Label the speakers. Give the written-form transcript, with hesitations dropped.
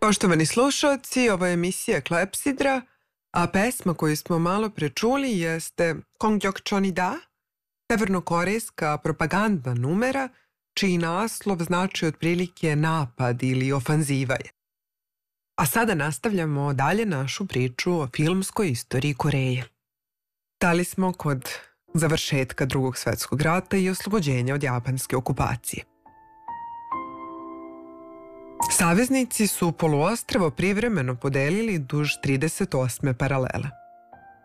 Speaker 1: Poštovani slušalci, ovo je emisija Klepsidra, a pesma koju smo malo prečuli jeste Kongjokchonida, severnokorejska propagandna numera, čiji naslov znači otprilike napad ili ofanziva je. A sada nastavljamo dalje našu priču o filmskoj istoriji Koreje. Stali smo kod završetka Drugog svjetskog rata i oslobođenja od japanske okupacije. Saveznici su poluostrvo privremeno podelili duž 38. paralele.